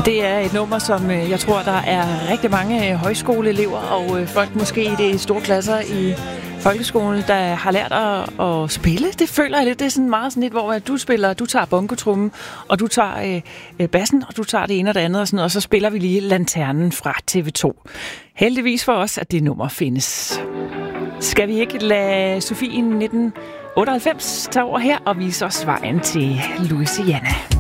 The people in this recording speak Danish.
Det er et nummer, som jeg tror, der er rigtig mange højskoleelever og folk måske i de store klasser i folkeskolen, der har lært at spille. Det føler jeg lidt. Det er sådan meget sådan lidt, hvor du tager bongotrummen, og du tager bassen, og du tager det ene og det andet, og, sådan, og så spiller vi lige Lanternen fra TV2. Heldigvis for os, at det nummer findes. Skal vi ikke lade Sofie 1998 tage over her og vise os vejen til Louisiana?